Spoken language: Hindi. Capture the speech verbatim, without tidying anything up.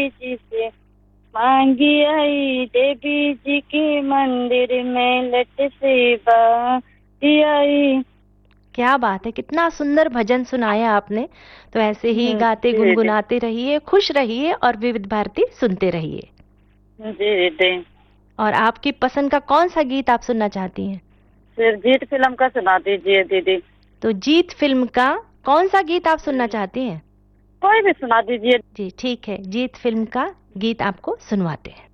जी से मांगी आई, देवी जी के मंदिर में लट से बाती आई। क्या बात है, कितना सुंदर भजन सुनाया आपने। तो ऐसे ही हम्म, गाते जी जी गुनगुनाते रहिए, खुश रहिए और विविध भारती सुनते रहिए। जी जी। और आपकी पसंद का कौन सा गीत आप सुनना चाहती हैं? फिर जीत फिल्म का सुना दीजिए दीदी। तो जीत फिल्म का कौन सा गीत आप सुनना हम्म, चाहती हैं? कोई भी सुना दीजिए। जी ठीक है, जीत फिल्म का गीत आपको सुनवाते हैं।